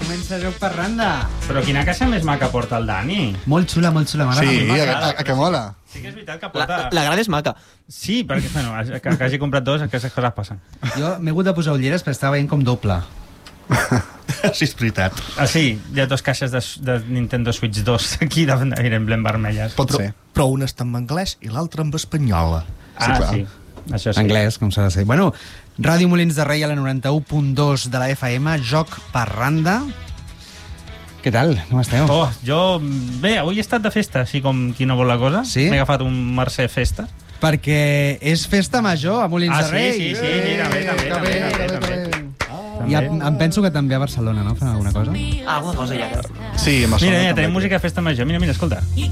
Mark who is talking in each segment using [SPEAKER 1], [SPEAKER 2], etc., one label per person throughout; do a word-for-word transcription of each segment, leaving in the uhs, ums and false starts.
[SPEAKER 1] comença Joc Parranda.
[SPEAKER 2] Però quina caixa més maca porta el Dani?
[SPEAKER 1] Molt xula, molt xula, m'agrada.
[SPEAKER 3] Sí,
[SPEAKER 1] molt.
[SPEAKER 3] a, a, a que mola.
[SPEAKER 2] Sí que és veritat que
[SPEAKER 4] La,
[SPEAKER 2] porta...
[SPEAKER 4] la grada és maca.
[SPEAKER 2] Sí, perquè, bueno, que, que hagi comprat dos, aquestes coses passen.
[SPEAKER 1] Jo m'he hagut de posar ulleres perquè estava veient com doble.
[SPEAKER 3] Sí, és veritat.
[SPEAKER 2] Ah, sí, hi ha dos caixes de, de Nintendo Switch dos aquí de Fire Emblem vermelles.
[SPEAKER 3] Pot
[SPEAKER 5] Però,
[SPEAKER 3] ser.
[SPEAKER 5] però un està en anglès i l'altre en espanyol.
[SPEAKER 2] Ah,
[SPEAKER 3] clar.
[SPEAKER 2] sí, això sí.
[SPEAKER 1] Anglès, com s'ha de ser. Bueno, Ràdio Molins de Rei a la noranta-u punt dos de la F M, Joc Parranda. Què tal? Com esteu?
[SPEAKER 2] Oh, jo... Bé, avui he estat de festa, així com qui no vol la cosa.
[SPEAKER 1] Sí?
[SPEAKER 2] M'he agafat un Mercè Festa.
[SPEAKER 1] Perquè és festa major a Molins
[SPEAKER 2] Ah,
[SPEAKER 1] de Rei.
[SPEAKER 2] sí, sí, sí, sí, també, també, també, també, també.
[SPEAKER 1] I em, em penso que també a Barcelona, no? Fan alguna cosa?
[SPEAKER 4] Ah, alguna cosa ja.
[SPEAKER 3] Sí, em
[SPEAKER 2] Mira, mira, tenim música de festa major. Mira, mira, escolta.
[SPEAKER 1] Em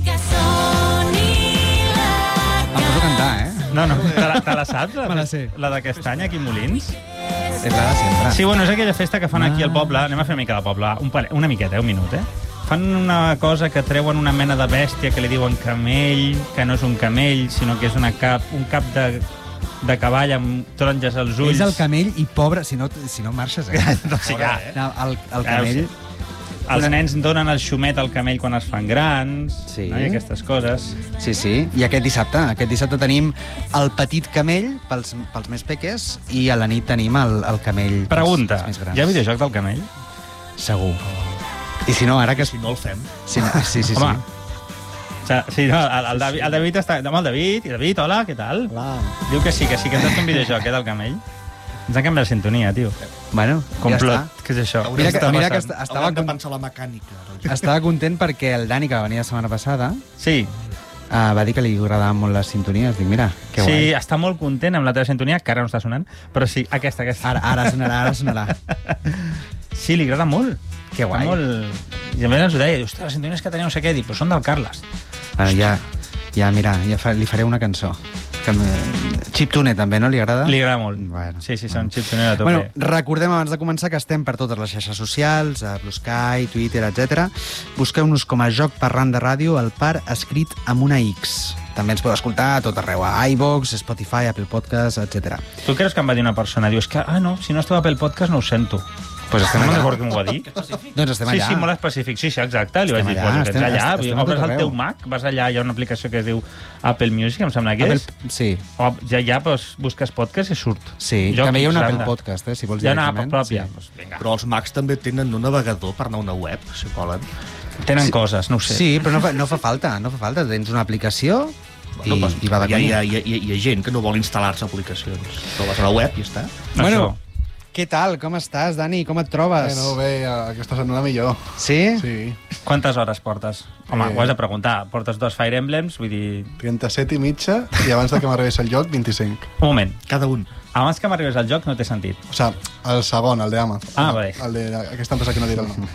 [SPEAKER 1] poso a cantar, eh?
[SPEAKER 2] No, no, te la, te la saps? La,
[SPEAKER 1] Me la sé.
[SPEAKER 2] la d'aquest any, aquí a Molins?
[SPEAKER 1] És la de sempre.
[SPEAKER 2] Sí, bueno, és aquella festa que fan aquí al poble. Anem a fer una mica de poble. Un pare... Una miqueta, eh? Un minut, eh? Fan una cosa que treuen una mena de bèstia que li diuen camell, que no és un camell, sinó que és una cap, un cap de, de cavall amb taronges als ulls.
[SPEAKER 1] És el camell i pobre, si no, si no marxes, eh?
[SPEAKER 2] No, sí, ja, eh?
[SPEAKER 1] No, el, el
[SPEAKER 2] Ja ho
[SPEAKER 1] camell...
[SPEAKER 2] sé. Els nens donen el xumet al camell quan es fan grans,
[SPEAKER 1] Sí.
[SPEAKER 2] no? I aquestes coses.
[SPEAKER 1] Sí, sí. I aquest dissabte, aquest dissabte tenim el petit camell pels, pels més peques i a la nit tenim el, el camell pels,
[SPEAKER 2] Pregunta,
[SPEAKER 1] pels més grans.
[SPEAKER 2] hi ha videojoc del camell?
[SPEAKER 1] Segur. I si no, ara que...
[SPEAKER 5] Si no el fem.
[SPEAKER 1] Sí, no, sí, sí,
[SPEAKER 2] Home,
[SPEAKER 1] sí.
[SPEAKER 2] o sea, sí, no, el, el, David, el David està... Amb el David, i David, hola, què tal?
[SPEAKER 1] Hola.
[SPEAKER 2] Diu que sí, que sí, que has fet un videojoc, eh, del camell. Ens ha canviat la sintonia, tio.
[SPEAKER 1] Bueno,
[SPEAKER 2] Complot,
[SPEAKER 1] ja està.
[SPEAKER 2] què és això?
[SPEAKER 1] Mira que,
[SPEAKER 2] Què està
[SPEAKER 1] mira que
[SPEAKER 2] passant?
[SPEAKER 1] est- estava,
[SPEAKER 5] Haurem de
[SPEAKER 1] con-
[SPEAKER 5] pensar la mecànica.
[SPEAKER 1] estava content perquè el Dani, que va venir la setmana passada,
[SPEAKER 2] Sí,
[SPEAKER 1] uh, va dir que li agradaven molt les sintonies. Dic, mira, que
[SPEAKER 2] sí,
[SPEAKER 1] guai.
[SPEAKER 2] està molt content amb la teva sintonia, que ara no està sonant, però sí, aquesta, aquesta.
[SPEAKER 1] Ara, ara sonarà, ara sonarà.
[SPEAKER 2] Sí, li agrada molt.
[SPEAKER 1] Que guai.
[SPEAKER 2] Està molt... I a més ens ho deia, diu, ostres, les sintonies que teniu no sé què, dic, però són del Carles.
[SPEAKER 1] Bueno, ja, ja, mira, ja fa, li faré una cançó. Que me... Chiptune també, no? Li agrada?
[SPEAKER 2] Li agrada molt.
[SPEAKER 1] Bueno.
[SPEAKER 2] Sí, sí, són chiptoners a tope.
[SPEAKER 1] Bueno, recordem abans de començar que estem per totes les xarxes socials, a Blue Sky, Twitter, etcètera. Busqueu-nos com a Joc Parranda Ràdio, el par escrit amb una X. També ens podeu escoltar a tot arreu, a iVoox, Spotify, Apple Podcast, etcètera.
[SPEAKER 2] Tu creus que em va dir una persona? Diu, és que, ah, no, si no esteu a Apple Podcast no ho sento.
[SPEAKER 1] Pues estem
[SPEAKER 2] No me'n
[SPEAKER 1] allà.
[SPEAKER 2] recordo que m'ho va dir.
[SPEAKER 1] Doncs estem
[SPEAKER 2] Sí,
[SPEAKER 1] allà.
[SPEAKER 2] sí, molt específic. Sí, sí, exacte. Li vaig
[SPEAKER 1] Estem
[SPEAKER 2] dir,
[SPEAKER 1] allà,
[SPEAKER 2] pues,
[SPEAKER 1] estem-
[SPEAKER 2] ets allà.
[SPEAKER 1] estem a
[SPEAKER 2] O
[SPEAKER 1] tot
[SPEAKER 2] vas al
[SPEAKER 1] arreu.
[SPEAKER 2] teu Mac, vas allà, hi ha una aplicació que es diu Apple Music, em sembla que és.
[SPEAKER 1] Apple, sí,
[SPEAKER 2] O ja, ja pues, busques podcast i surt.
[SPEAKER 1] sí.
[SPEAKER 2] Joc
[SPEAKER 1] També hi ha una
[SPEAKER 2] Parranda.
[SPEAKER 1] Apple Podcast, eh, si vols
[SPEAKER 2] Hi ha una app
[SPEAKER 1] directament.
[SPEAKER 2] pròpia.
[SPEAKER 1] Sí.
[SPEAKER 2] Pues, vinga.
[SPEAKER 5] Però els Macs també tenen un navegador per anar a una web, si volen.
[SPEAKER 2] Tenen
[SPEAKER 1] Sí.
[SPEAKER 2] coses, no ho sé.
[SPEAKER 1] Sí, però no fa, no fa falta, no fa falta. Tens una aplicació i,
[SPEAKER 5] Bueno,
[SPEAKER 1] i va de
[SPEAKER 5] hi, ha, hi, ha,
[SPEAKER 1] camí.
[SPEAKER 5] hi, ha, hi ha gent que no vol instal·lar-se aplicacions. Però vas a la web i ja està.
[SPEAKER 1] Bueno, què tal? Com estàs, Dani? Com et trobes?
[SPEAKER 3] Bueno, bé, aquesta setmana millor.
[SPEAKER 1] Sí?
[SPEAKER 3] Sí.
[SPEAKER 2] Quantes hores portes? Home,
[SPEAKER 3] Eh.
[SPEAKER 2] ho has de preguntar. Portes dos Fire Emblems, vull dir...
[SPEAKER 3] trenta-set i mitja i abans de que m'arribés el joc, vint-i-cinc.
[SPEAKER 2] Un moment.
[SPEAKER 5] Cada un.
[SPEAKER 2] Abans que m'arribés al joc no té sentit.
[SPEAKER 3] O sigui, el segon, el d'Ama.
[SPEAKER 2] Ah, vale.
[SPEAKER 3] El d'aquesta empresa que no diré el nom.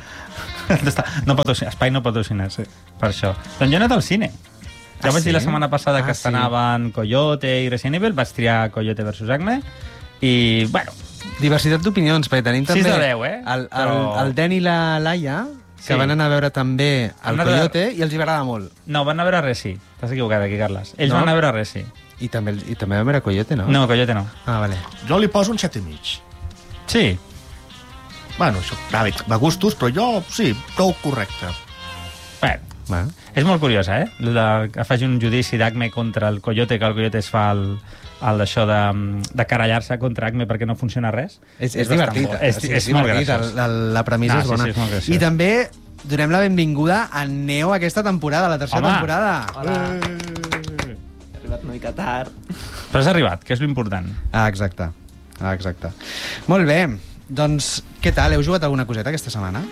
[SPEAKER 2] No patrocinar, Espai no patrocinar.
[SPEAKER 3] Sí.
[SPEAKER 2] Per això. Doncs jo he anat al cine. Ja
[SPEAKER 1] Ah,
[SPEAKER 2] vaig dir la
[SPEAKER 1] sí?
[SPEAKER 2] setmana passada que
[SPEAKER 1] Ah, sí.
[SPEAKER 2] estrenaven Coyote i Resident Evil, vaig triar Coyote versus Acme, i, bueno,
[SPEAKER 1] Diversitat d'opinions, perquè tenim també...
[SPEAKER 2] sis de deu, eh?
[SPEAKER 1] El, el,
[SPEAKER 2] Però-
[SPEAKER 1] el Den i la Laia, que
[SPEAKER 2] Sí.
[SPEAKER 1] van anar a veure també el
[SPEAKER 2] Han anat a-
[SPEAKER 1] Coyote i els hi va agradar molt.
[SPEAKER 2] no, van anar a veure Resi. T'has equivocat aquí, Carles. Ells
[SPEAKER 1] No?
[SPEAKER 2] van anar a veure Resi.
[SPEAKER 1] I també, i també van veure Coyote, no?
[SPEAKER 2] No, Coyote no.
[SPEAKER 1] Ah, vale.
[SPEAKER 5] Jo li poso un set i mig.
[SPEAKER 2] Sí.
[SPEAKER 5] Bueno, això, David, de gustos, però jo, sí, prou correcte.
[SPEAKER 2] Bé,
[SPEAKER 1] Va.
[SPEAKER 2] és molt curiosa, eh? La, que faci un judici d'Acme contra el Coyote, que el Coyote es fa el, el d'això de, de carallar-se contra Acme perquè no funciona res.
[SPEAKER 1] És, és,
[SPEAKER 2] bastant
[SPEAKER 1] divertit.
[SPEAKER 2] bo. És,
[SPEAKER 1] sí,
[SPEAKER 2] és, molt
[SPEAKER 1] divertit.
[SPEAKER 2] graciós.
[SPEAKER 1] El, el, la premissa
[SPEAKER 2] Ah,
[SPEAKER 1] és
[SPEAKER 2] sí,
[SPEAKER 1] bona.
[SPEAKER 2] sí, és molt graciós.
[SPEAKER 1] I també donem la benvinguda a Neo aquesta temporada, la tercera
[SPEAKER 2] Home.
[SPEAKER 1] temporada.
[SPEAKER 4] Hola. He arribat una mica tard.
[SPEAKER 2] Però has arribat, que és l'important.
[SPEAKER 1] Ah, exacte. Ah, exacte. Molt bé. Doncs, què tal? Heu jugat alguna coseta aquesta setmana?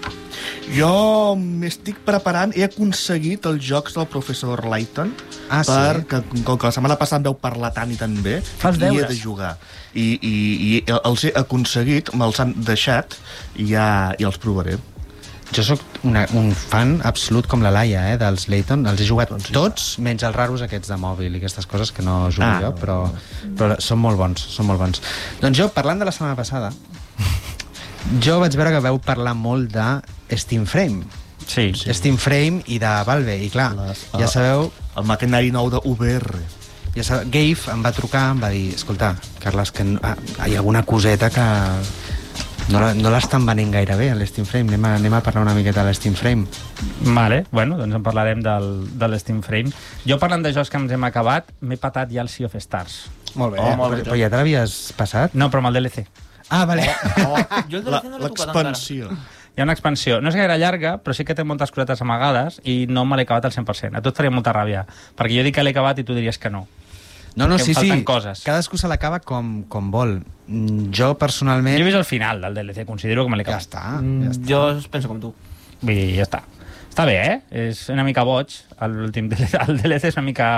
[SPEAKER 5] Jo m'estic preparant, he aconseguit els jocs del professor Layton,
[SPEAKER 1] Ah, sí?
[SPEAKER 5] perquè, com que la setmana passada em veu parlar tant i tan bé,
[SPEAKER 2] Fas
[SPEAKER 5] i he
[SPEAKER 2] deures.
[SPEAKER 5] de jugar. I, i, i els he aconseguit, me'ls han deixat, i ja, ja els provaré.
[SPEAKER 1] Jo sóc una, un fan absolut com la Laia, eh, dels Layton. Els he jugat
[SPEAKER 5] Doncs sí.
[SPEAKER 1] tots, menys els raros aquests de mòbil i aquestes coses que no jugo
[SPEAKER 5] Ah,
[SPEAKER 1] jo, però, però són molt bons, són molt bons. Doncs jo, parlant de la setmana passada, jo vaig veure que veu parlar molt de Steam Frame.
[SPEAKER 2] Sí.
[SPEAKER 1] Sí. Steam Frame i de Valve, i clar,
[SPEAKER 5] Les,
[SPEAKER 1] ja
[SPEAKER 5] ah,
[SPEAKER 1] sabeu...
[SPEAKER 5] El maquinari nou de V R.
[SPEAKER 1] Ja sabeu, Gave em va trucar, em va dir, escolta, Carles, que no, ah, hi ha alguna coseta que, No, la- no l'estan venent gaire bé, l'Steam Frame. Anem a, anem a parlar una miqueta de l'Steam Frame.
[SPEAKER 2] Vale, bueno, doncs en parlarem del, de l'Steam Frame. Jo parlant de jocs que ens hem acabat, m'he patat ja el Sea of Stars.
[SPEAKER 3] Molt bé.
[SPEAKER 5] Oh, molt bé.
[SPEAKER 1] Però ja te l'havies passat?
[SPEAKER 2] No, però amb el D L C.
[SPEAKER 1] Ah, vale.
[SPEAKER 4] Oh, jo el D L C no l'he tocat encara.
[SPEAKER 5] L'expansió.
[SPEAKER 2] Hi ha una expansió. No és gaire llarga, però sí que té moltes cosetes amagades i no me l'he acabat al cent per cent. A tu et faria molta ràbia, perquè jo dic que l'he acabat i tu diries que no.
[SPEAKER 1] No, no,
[SPEAKER 2] Que em
[SPEAKER 1] sí, sí.
[SPEAKER 2] falten coses.
[SPEAKER 1] Cadascú se l'acaba com, com vol. Mm, Jo, personalment...
[SPEAKER 2] Jo he vist el final del D L C, considero que me l'he
[SPEAKER 1] Ja
[SPEAKER 2] acabat.
[SPEAKER 1] està.
[SPEAKER 4] Mm,
[SPEAKER 1] Ja està.
[SPEAKER 4] jo penso com tu.
[SPEAKER 2] Vull dir, ja està. Està bé, eh? És una mica boig. L'últim D L C, el D L C és una mica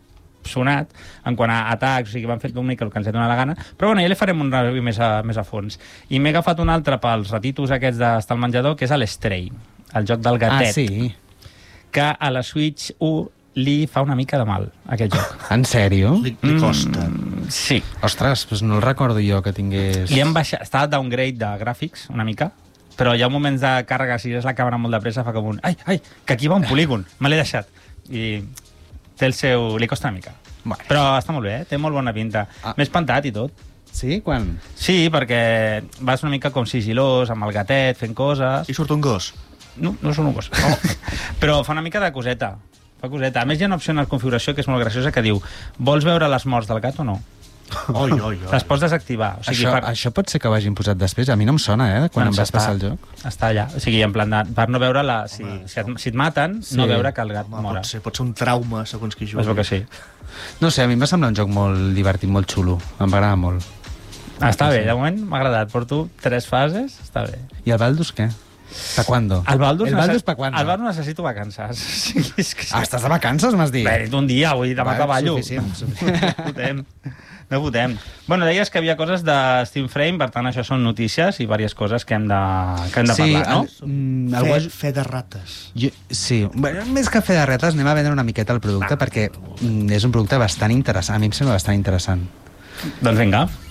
[SPEAKER 2] sonat en quant a atacs, o sigui, van fer una mica el que ens ha donat la gana, però bueno, ja li farem un review més a, més a fons. I m'he agafat un altre pels ratitos aquests d'estar al menjador, que és l'Stray, el joc del gatet,
[SPEAKER 1] Ah, sí?
[SPEAKER 2] que a la Switch u li fa una mica de mal, aquest joc.
[SPEAKER 1] En sèrio?
[SPEAKER 5] Li, li costa.
[SPEAKER 2] Mm, sí.
[SPEAKER 1] Ostres, doncs no el recordo jo que tingués...
[SPEAKER 2] Li hem baixat, està downgrade de gràfics, una mica, però hi ha moments de càrrega, si és la càmera molt de pressa, fa com un... Ai, ai, que aquí va un polígon, me l'he deixat. I té el seu... li costa una mica.
[SPEAKER 1] Bueno.
[SPEAKER 2] Però està molt bé, eh? Té molt bona pinta.
[SPEAKER 1] Ah.
[SPEAKER 2] M'he espantat i tot.
[SPEAKER 1] Sí? Quan?
[SPEAKER 2] Sí, perquè vas una mica com sigilós, amb el gatet, fent coses...
[SPEAKER 5] I surt un gos.
[SPEAKER 2] No, no són un gos. No. Però fa una mica de coseta. Fa coseta. A més, hi ha una opció en la configuració que és molt graciosa que diu vols veure les morts del gat o no?
[SPEAKER 5] Oi, oi, oi.
[SPEAKER 2] Les pots desactivar. O sigui,
[SPEAKER 1] Això,
[SPEAKER 2] per...
[SPEAKER 1] això pot ser que ho hagin posat després? A mi no em sona, eh, quan
[SPEAKER 2] Doncs
[SPEAKER 1] em vas
[SPEAKER 2] està-
[SPEAKER 1] passar el joc.
[SPEAKER 2] Està allà. O sigui, en plan de, per no veure la... Si, si, et, si et maten,
[SPEAKER 1] Sí.
[SPEAKER 2] no veure que el gat
[SPEAKER 5] Home,
[SPEAKER 2] mora.
[SPEAKER 5] pot ser, pot ser un trauma, segons qui jugui.
[SPEAKER 2] Es veu que sí.
[SPEAKER 1] No sé, a mi em va semblar un joc molt divertit, molt xulo. Em va agradar molt.
[SPEAKER 2] Està bé, de moment m'ha agradat. Porto tres fases, està bé.
[SPEAKER 1] I el Baldur's què? Pa quando?
[SPEAKER 2] El Baldur's,
[SPEAKER 1] el Baldur's pa quando?
[SPEAKER 2] El Baldur's necessito vacances. O sigui, és que...
[SPEAKER 1] Ah, estàs de vacances, m'has dit?
[SPEAKER 2] Bé, un dia, avui demà
[SPEAKER 1] Vale,
[SPEAKER 2] treballo.
[SPEAKER 1] suficient, suficient.
[SPEAKER 2] No fotem. No fotem. Bueno, deies que havia coses de Steam Frame, per tant, això són notícies i diverses coses que hem de, que hem de
[SPEAKER 1] Sí,
[SPEAKER 2] parlar, no?
[SPEAKER 1] el- mm,
[SPEAKER 5] Fe,
[SPEAKER 1] algú has-
[SPEAKER 5] fe de rates.
[SPEAKER 1] Jo, sí, bueno, més que fer de retes anem a vendre una miqueta el producte perquè mm, és un producte bastant interessant, a mi em sembla bastant interessant.
[SPEAKER 2] Doncs vinga.